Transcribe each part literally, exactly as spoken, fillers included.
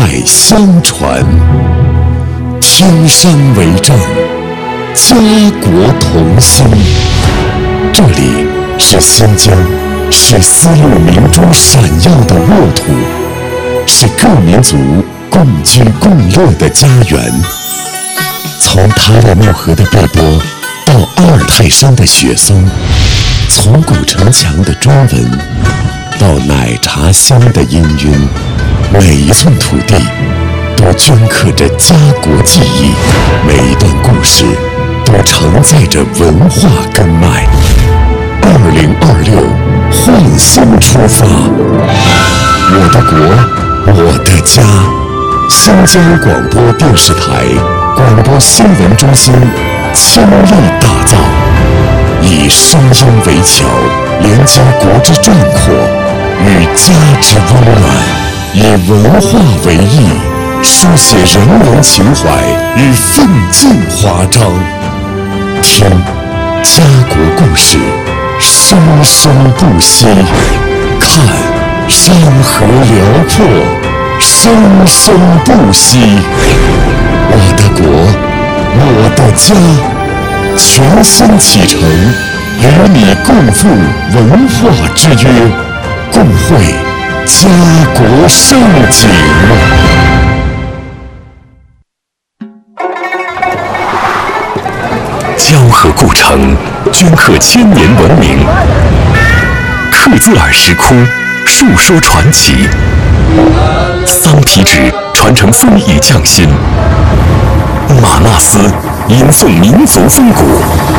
相传，天山为证，家国同心。这里是新疆，是丝路明珠闪耀的沃土，是各民族共居共乐的家园。从塔里木河的碧波到阿尔泰山的雪松，从古城墙的中文到奶茶香的氤氲，每一寸土地都镌刻着家国记忆，每一段故事都承载着文化根脉。二零二六，换新出发，我的国，我的家。新疆广播电视台广播新闻中心倾力打造，以声音为桥，连接国之壮阔与家之温暖，以文化为翼，书写人文情怀与奋进华章。听家国故事，生生不息；看山河辽阔，生生不息。我的国，我的家，全新启程，与你共赴文化之约，共绘家国盛景。江河故城，镌刻千年文明；克孜尔石窟，述说传奇；桑皮纸传承非遗匠心；玛纳斯吟诵民族风骨。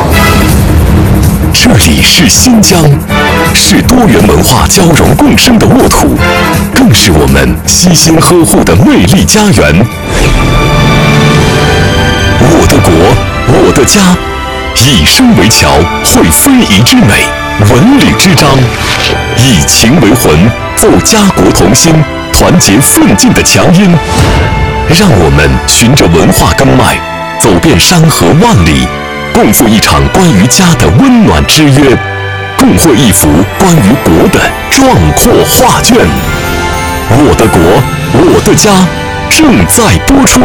这里是新疆，是多元文化交融共生的沃土，更是我们悉心呵护的魅力家园。我的国，我的家，以声为桥，绘非遗之美，文旅之章，以情为魂，奏家国同心，团结奋进的强音。让我们循着文化根脉，走遍山河万里，共赴一场关于家的温暖之约，共绘一幅关于国的壮阔画卷。我的国，我的家，正在播出。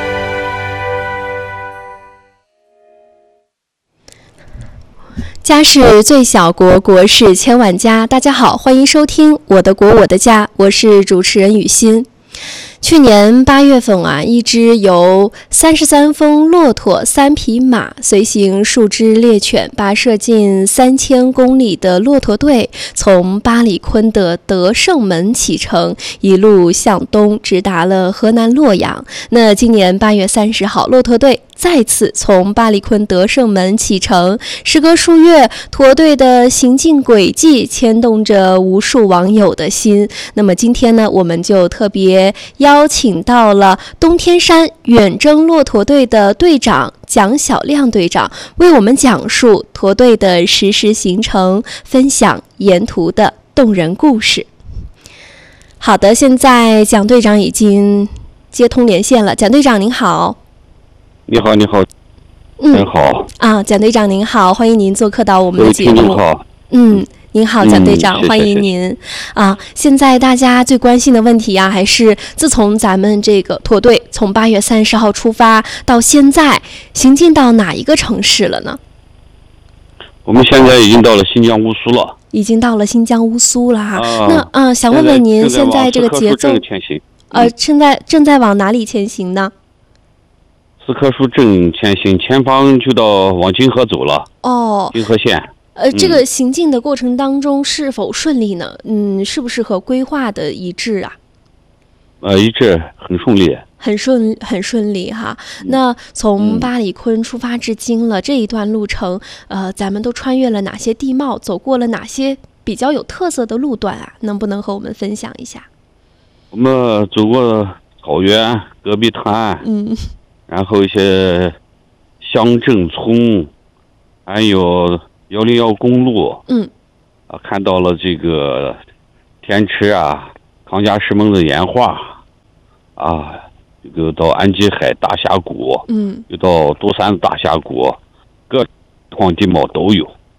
家是最小国，国是千万家。大家好，欢迎收听《我的国我的家》，我是主持人雨欣。去年八月份啊，一支由三十三峰骆驼、三匹马随行数只猎犬，跋涉近三千公里的骆驼队，从巴里坤的德胜门启程，一路向东，直达了河南洛阳。那今年八月三十号，骆驼队再次从巴里坤德胜门启程，时隔数月，驼队的行进轨迹牵动着无数网友的心。那么今天呢，我们就特别邀请到了东天山远征骆驼队的队长蒋小亮队长，为我们讲述驼队的实时行程，分享沿途的动人故事。好的，现在蒋队长已经接通连线了。蒋队长您好。 你好，你好， 嗯， 您好啊，蒋队长您好，欢迎您做客到我们的节目。 您好， 嗯，您好，蒋队长， 嗯、 欢迎您啊！现在大家最关心的问题啊，还是自从咱们这个驼队从八月三十号出发到现在，行进到哪一个城市了呢？ 我们现在已经到了新疆乌苏了， 已经到了新疆乌苏了哈。 啊、 那啊，想问问您现在这个节奏，呃，现在正在往哪里前行呢？ 四棵树正前行，前方就到往金河走了。 哦， 金河县。 呃，这个行进的过程当中是否顺利呢？嗯，是不是和规划的一致啊？ 呃，一致，很顺利。 很顺，很顺利哈。那从巴里坤出发至今了，嗯、这一段路程，呃，咱们都穿越了哪些地貌，走过了哪些比较有特色的路段啊？能不能和我们分享一下？ 我们走过草原、戈壁滩， 嗯。 然后一些乡镇村，还有幺零幺公路， 嗯， 啊，看到了这个天池啊、康家石门的岩画，啊，这个到安吉海大峡谷， 嗯， 又到多山大峡谷，各况地貌都有。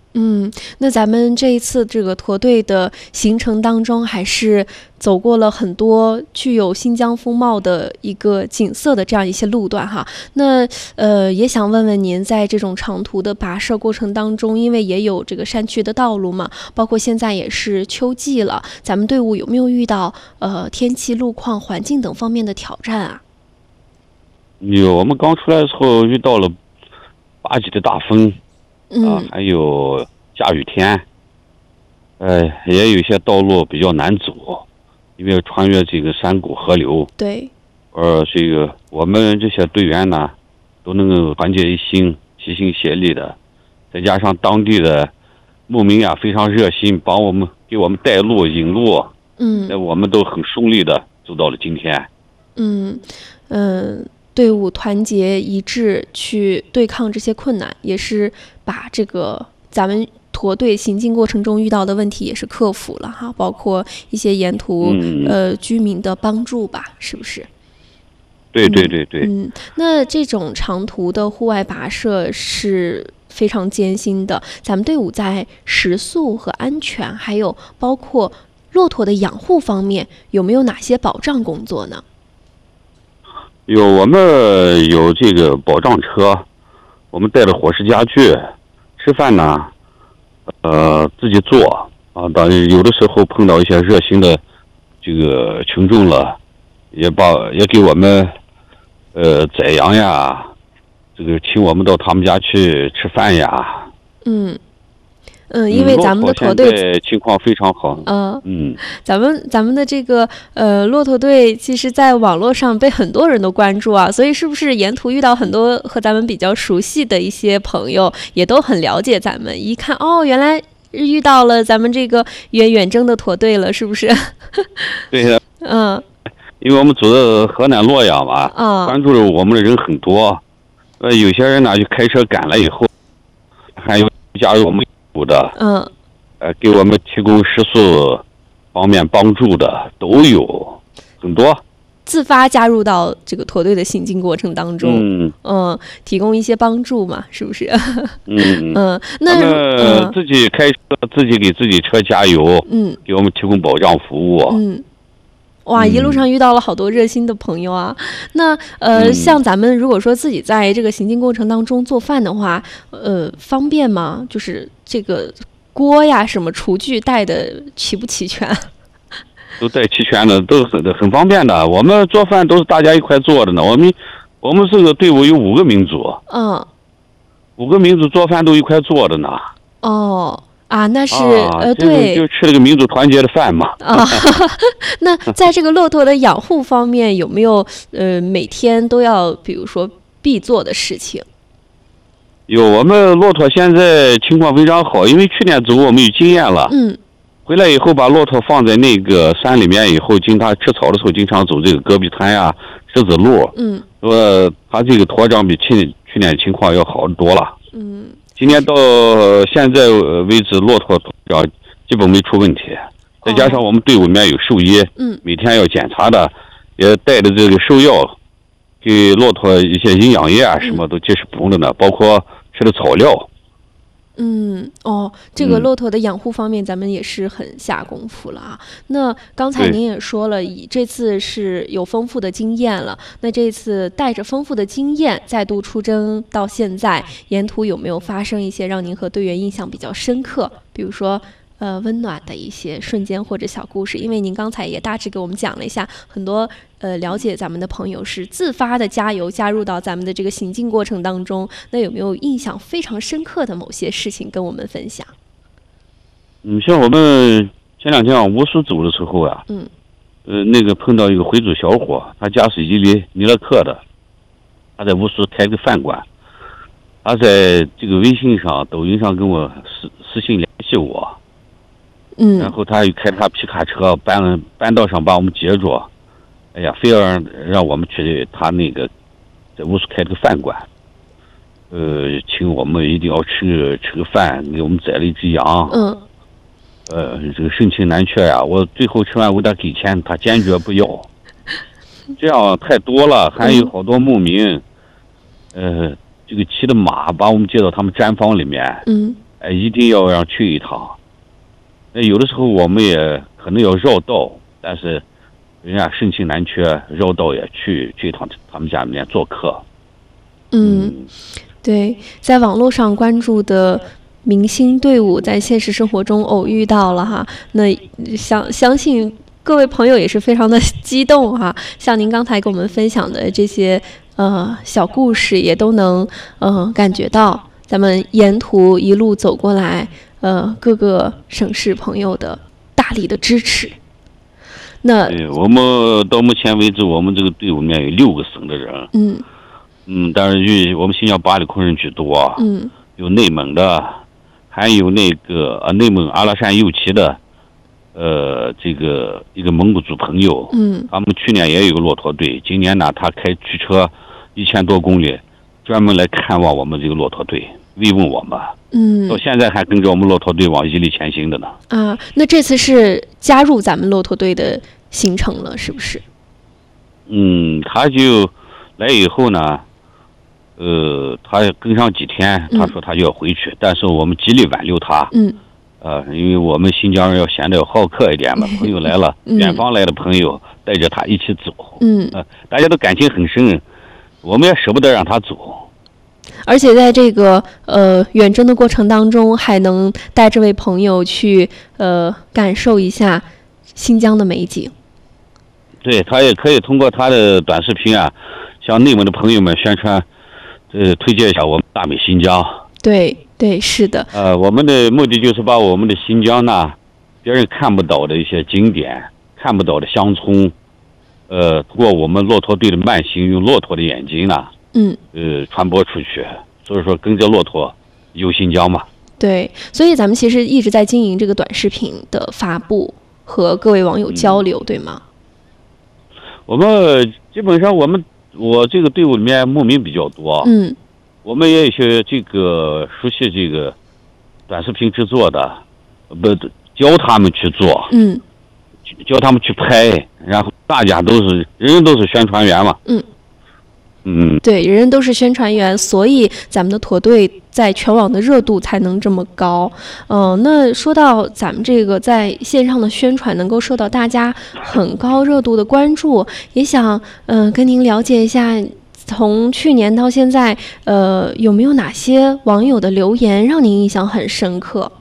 嗯，那咱们这一次这个驼队的行程当中，还是走过了很多具有新疆风貌的一个景色的这样一些路段哈。那呃，也想问问您，在这种长途的跋涉过程当中，因为也有这个山区的道路嘛，包括现在也是秋季了，咱们队伍有没有遇到呃天气、路况、环境等方面的挑战啊？ 有，我们刚出来的时候遇到了八级的大风。 嗯、 啊，还有下雨天，呃，也有一些道路比较难走，因为穿越这个山谷河流。 对。 呃，这个我们这些队员呢，都能够团结一心、齐心协力的，再加上当地的牧民啊非常热心，帮我们给我们带路引路。 嗯。 那我们都很顺利的走到了今天。 嗯嗯。队伍团结一致去对抗这些困难，也是把这个咱们驼队行进过程中遇到的问题也是克服了哈，包括一些沿途、嗯、呃居民的帮助吧，是不是？ 对对对对。 嗯，那这种长途的户外跋涉是非常艰辛的，咱们队伍在食宿和安全，还有包括骆驼的养护方面，有没有哪些保障工作呢？ 有，我们有这个保障车，我们带着伙食家具，吃饭呢，呃，自己做啊。当然，有的时候碰到一些热心的这个群众了，也把也给我们呃宰羊呀，这个请我们到他们家去吃饭呀。 嗯。嗯，因为咱们的驼队情况非常好。 嗯嗯， 咱们咱们的这个呃骆驼队，其实在网络上被很多人都关注啊，所以是不是沿途遇到很多和咱们比较熟悉的一些朋友，也都很了解咱们？一看哦，原来遇到了咱们这个远远征的驼队了，是不是？ 对的。 嗯， 因为我们走的河南洛阳嘛， 啊、嗯， 关注我们的人很多，呃，有些人呢就开车赶了以后，还有加入我们。的， 嗯， 呃，给我们提供食宿方面帮助的都有很多， 自发加入到这个驼队的行进过程当中， 嗯嗯，提供一些帮助嘛，是不是？ 嗯嗯，那呃，自己开车，自己给自己车加油， 嗯， 给我们提供保障服务， 嗯。哇，一路上遇到了好多热心的朋友啊！那呃、嗯，像咱们如果说自己在这个行进过程当中做饭的话，呃，方便吗？就是这个锅呀，什么厨具带的齐不齐全？ 都带齐全的，都很很方便的。我们做饭都是大家一块做的呢。我们我们这个队伍有五个民族， 嗯， 五个民族做饭都一块做的呢。 哦。啊，那是、 啊、 呃，对， 就吃了个民族团结的饭嘛。 啊，那在这个骆驼的养护方面，有没有呃每天都要，比如说必做的事情？ 有，我们骆驼现在情况非常好，因为去年走我们有经验了。 嗯。 回来以后把骆驼放在那个山里面以后，经常吃草的时候，经常走这个戈壁滩呀、石子路。 嗯。 说他这个驼长比去去年情况要好多了。 嗯。 今年到现在为止，骆驼长基本没出问题，再加上我们队伍里面有兽医， 嗯， 每天要检查的，也带着这个兽药，给骆驼一些营养液啊，什么都及时补充的呢，包括吃的草料。 嗯，哦，这个骆驼的养护方面，咱们也是很下功夫了啊。那刚才您也说了，以这次是有丰富的经验了。那这次带着丰富的经验再度出征到现在，沿途有没有发生一些让您和队员印象比较深刻，比如说呃温暖的一些瞬间或者小故事？因为您刚才也大致给我们讲了一下，很多呃了解咱们的朋友是自发的加油加入到咱们的这个行进过程当中，那有没有印象非常深刻的某些事情跟我们分享？ 嗯，像我们前两天往乌苏走的时候啊， 嗯， 呃，那个碰到一个回族小伙，他家是伊犁尼勒克的，他在乌苏开个饭馆，他在这个微信上、抖音上跟我私私信联系我， 嗯， 然后他又开他皮卡车搬搬道上把我们接住，哎呀，非要让让我们去他那个在乌苏开这个饭馆，呃，请我们一定要吃吃个饭，给我们宰了一只羊， 嗯， 呃，这个盛情难却呀！我最后吃完我给他给钱，他坚决不要，这样太多了，还有好多牧民，呃，这个骑的马把我们接到他们毡房里面， 嗯， 哎，一定要让去一趟。那有的时候我们也可能要绕道，但是人家盛情难却，绕道也去去一趟他们家里面做客。 嗯，嗯对，在网络上关注的明星队伍，在现实生活中偶遇到了哈，那相相信各位朋友也是非常的激动哈。像您刚才跟我们分享的这些呃小故事，也都能呃感觉到咱们沿途一路走过来，呃各个省市朋友的大力的支持。那对，我们到目前为止，我们这个队伍里面有六个省的人。 嗯嗯，但是与我们新疆巴里空人居多。 嗯， 有内蒙的，还有那个呃内蒙阿拉善右旗的，呃，这个一个蒙古族朋友。 嗯， 他们去年也有个骆驼队，今年呢，他开驱车一千多公里，专门来看望我们这个骆驼队，慰问我们。 嗯， 到现在还跟着我们骆驼队往伊犁前行的呢。 啊，那这次是加入咱们骆驼队的行程了，是不是？ 嗯，他就来以后呢，呃，他跟上几天，他说他就要回去，嗯、但是我们极力挽留他。 嗯。 呃，因为我们新疆人要显得要好客一点嘛，朋友来了， 嗯、 远方来的朋友带着他一起走。 嗯。 呃，大家都感情很深，我们也舍不得让他走。 而且在这个呃远征的过程当中，还能带这位朋友去呃感受一下新疆的美景。 对，他也可以通过他的短视频啊，向内蒙的朋友们宣传，呃，推荐一下我们大美新疆。 对对，是的。 呃，我们的目的就是把我们的新疆呢，别人看不到的一些景点，看不到的乡村，呃，通过我们骆驼队的慢行，用骆驼的眼睛呢， 嗯， 呃，传播出去。所以说，跟着骆驼游新疆嘛。 对，所以咱们其实一直在经营这个短视频的发布和各位网友交流，嗯、对吗？ 我们基本上，我们我这个队伍里面牧民比较多， 嗯， 我们也有些这个熟悉这个短视频制作的，不教他们去做， 嗯， 教他们去拍，然后大家都是人人都是宣传员嘛， 嗯。 嗯， 对，人人都是宣传员，所以咱们的驼队在全网的热度才能这么高。嗯、呃，那说到咱们这个在线上的宣传能够受到大家很高热度的关注，也想嗯、呃、跟您了解一下，从去年到现在，呃，有没有哪些网友的留言让您印象很深刻？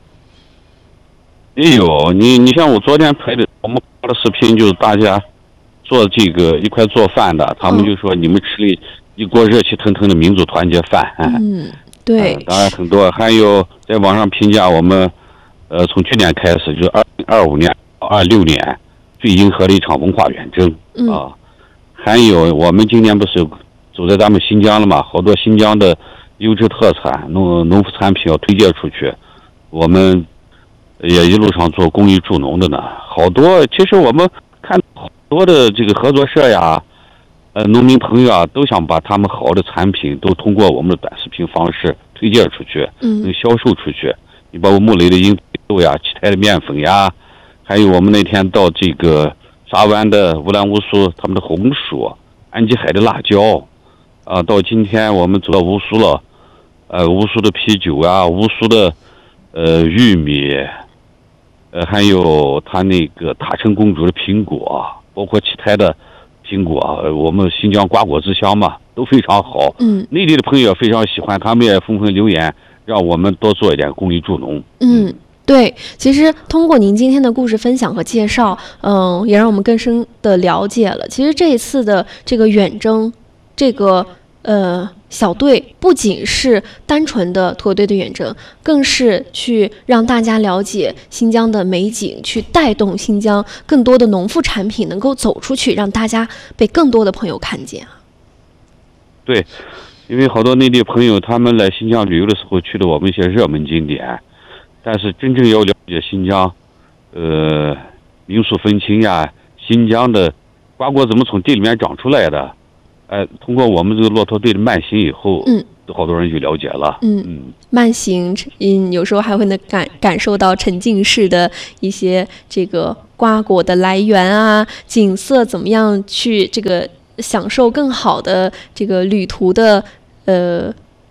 也有，你你像我昨天拍的，我们拍的视频就是大家做这个一块做饭的，他们就说你们吃了一锅热气腾腾的民族团结饭。 嗯，对、 呃。当然很多，还有在网上评价我们，呃，从去年开始，就是二零二五年、二六年最银河的一场文化远征、 嗯、 啊。还有我们今年不是走在咱们新疆了嘛，好多新疆的优质特产、农农副产品要推介出去，我们也一路上做公益助农的呢。好多，其实我们看好多的这个合作社呀，呃，农民朋友啊，都想把他们好的产品都通过我们的短视频方式推荐出去， 嗯， 能销售出去。你包括木雷的鹰豆呀、七台的面粉呀，还有我们那天到这个沙湾的乌兰乌苏他们的红薯、安吉海的辣椒，啊，到今天我们走到乌苏了，呃，乌苏的啤酒啊，乌苏的呃玉米，呃，还有他那个塔城公主的苹果，包括其他的苹果，我们新疆瓜果之乡嘛，都非常好。 嗯， 内地的朋友也非常喜欢，他们也纷纷留言，让我们多做一点公益助农。 嗯，对，其实通过您今天的故事分享和介绍，嗯，也让我们更深的了解了。其实这一次的这个远征，这个呃小队不仅是单纯的驼队的远征，更是去让大家了解新疆的美景，去带动新疆更多的农副产品能够走出去，让大家被更多的朋友看见啊。 对，因为好多内地朋友他们来新疆旅游的时候去了我们一些热门景点，但是真正要了解新疆，呃，民俗风情呀，新疆的瓜果怎么从地里面长出来的，呃，通过我们这个骆驼队的慢行以后， 嗯， 好多人就了解了。 嗯嗯，慢行，嗯，有时候还会能感感受到沉浸式的一些这个瓜果的来源啊，景色怎么样去这个享受更好的这个旅途的呃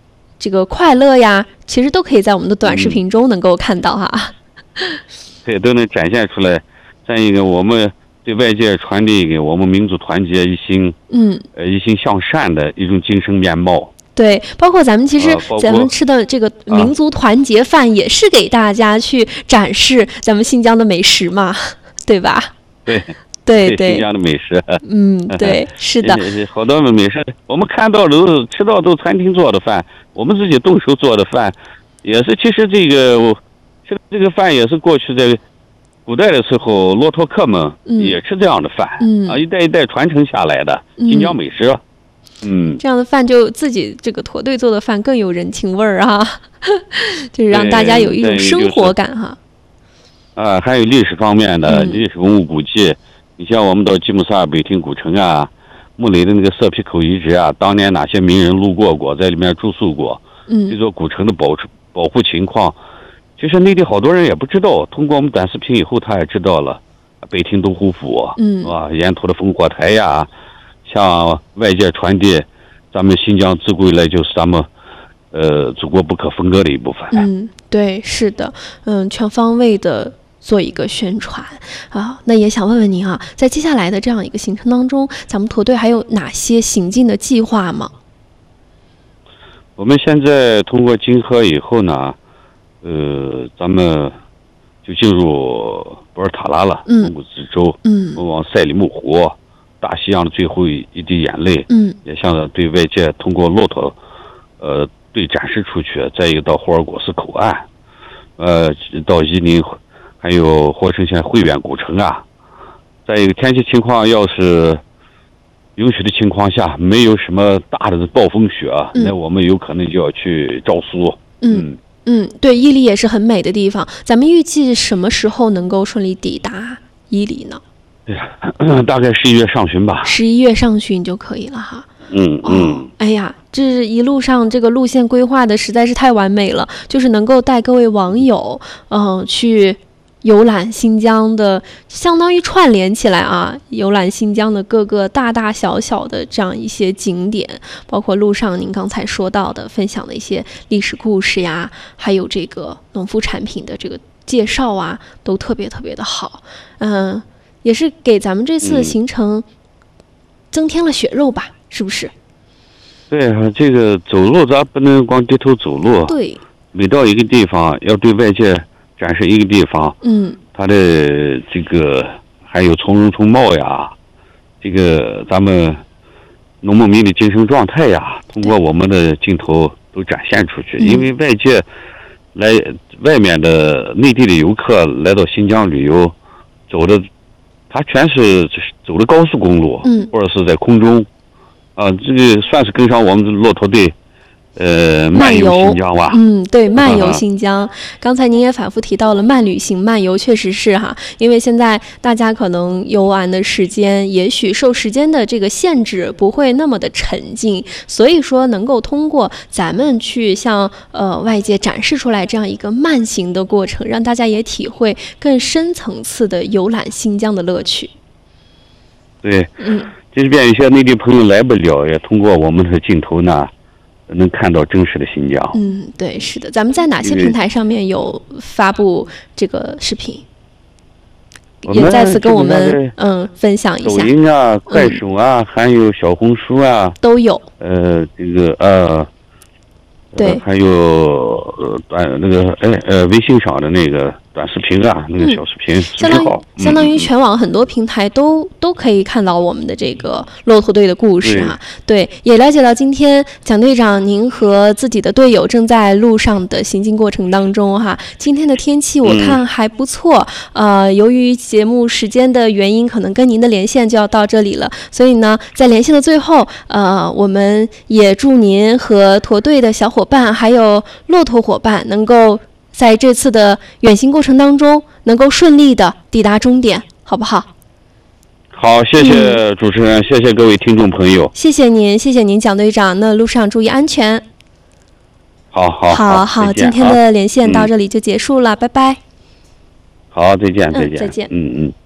这个快乐呀，其实都可以在我们的短视频中能够看到哈。 对，都能展现出来。再一个，我们对外界传递给我们民族团结一心，嗯，呃，一心向善的一种精神面貌。 对，包括咱们其实呃咱们吃的这个民族团结饭，也是给大家去展示咱们新疆的美食嘛，对吧？ 对。 对对， 新疆的美食， 嗯，对，是的， 好多美食，我们看到都吃到都餐厅做的饭，我们自己动手做的饭，也是其实这个吃这个饭也是过去在古代的时候骆驼客们也吃这样的饭，嗯啊，一代一代传承下来的新疆美食，嗯， 这样的饭就自己这个驼队做的饭更有人情味儿啊，就是让大家有一种生活感哈。 啊，还有历史方面的历史文物古迹。你像我们到吉木萨尔北亭古城啊，木垒的那个色皮口遗址啊，当年哪些名人路过过，在里面住宿过，嗯，这座古城的保保护情况，其实内地好多人也不知道，通过我们短视频以后，他也知道了。北亭东湖府，嗯，啊，沿途的烽火台呀，向外界传递，咱们新疆自古以来就是咱们，呃，祖国不可分割的一部分。 嗯，对，是的，嗯，全方位的。做一个宣传啊，那也想问问您啊，在接下来的这样一个行程当中，咱们驼队还有哪些行进的计划吗？ 我们现在通过金河以后呢，呃，咱们就进入博尔塔拉了，蒙古自治州，嗯，往赛里木湖，大西洋的最后一滴眼泪，嗯，也向对外界通过骆驼，呃，对展示出去。再一个到霍尔果斯口岸，呃，到伊宁。还有活城县汇远古城啊，在一个天气情况要是允许的情况下，没有什么大的暴风雪啊，嗯、那我们有可能就要去昭苏。 嗯嗯，对，伊犁也是很美的地方。咱们预计什么时候能够顺利抵达伊犁呢？ 对呀，大概十一月上旬吧。 十一月上旬就可以了哈。 嗯嗯、哦， 哎呀，这一路上这个路线规划的实在是太完美了，就是能够带各位网友，嗯、呃，去。游览新疆的，相当于串联起来啊，游览新疆的各个大大小小的这样一些景点，包括路上您刚才说到的分享的一些历史故事呀，还有这个农副产品的这个介绍啊，都特别特别的好。嗯，也是给咱们这次行程增添了血肉吧，是不是？ 对啊，这个走路咱不能光低头走路， 对， 每到一个地方要对外界展示一个地方，嗯，它的这个还有从容从貌呀，这个咱们农牧民的精神状态呀，通过我们的镜头都展现出去。因为外界来外面的内地的游客来到新疆旅游，走的他全是走的高速公路，嗯，或者是在空中，啊，这个算是跟上我们的骆驼队。呃，漫游新疆吧， 嗯，对，漫游新疆。刚才您也反复提到了慢旅行、漫游，确实是哈，因为现在大家可能游玩的时间，也许受时间的这个限制，不会那么的沉浸，所以说能够通过咱们去向呃外界展示出来这样一个慢行的过程，让大家也体会更深层次的游览新疆的乐趣。 对，嗯，即便有些内地朋友来不了，也通过我们的镜头呢。能看到真实的新疆。 嗯，对，是的。咱们在哪些平台上面有发布这个视频？也再次跟我们嗯分享一下。 抖音啊、快手啊，嗯、还有小红书啊， 都有。 呃，这个呃， 对， 呃、还有呃短那个哎呃微信上的那个短视频啊，那个小视频， 相当于相当于全网很多平台都、嗯、都可以看到我们的这个骆驼队的故事啊。对，也了解到今天蒋队长您和自己的队友正在路上的行进过程当中哈。今天的天气我看还不错，嗯、呃，由于节目时间的原因，可能跟您的连线就要到这里了，所以呢，在连线的最后，呃，我们也祝您和驼队的小伙伴还有骆驼伙伴能够。在这次的远行过程当中，能够顺利的抵达终点，好不好？ 好，谢谢主持人，嗯、谢谢各位听众朋友， 谢谢您，谢谢您，蒋队长。那路上注意安全。 好好好好，今天的连线到这里就结束了，嗯、拜拜。 好，再见，再见， 嗯、再见， 嗯嗯。